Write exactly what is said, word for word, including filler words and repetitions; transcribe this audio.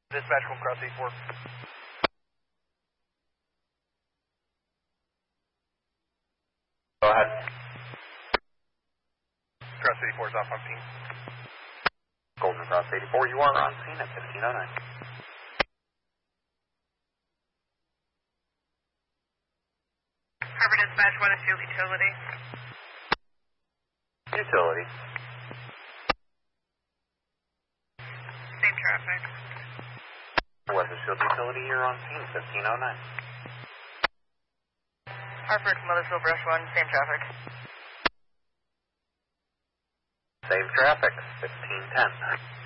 Dispatch from Cross eighty-four. Go ahead. Cross eighty-four is off on scene. Golden Cross eighty-four, you are on scene at fifteen oh nine. Harbor Dispatch, Weathersfield Utility. Utility. Same traffic. Weathersfield Utility, you're on scene, fifteen oh nine. Hartford, Weathersfield Brush one, same traffic. Same traffic, fifteen ten.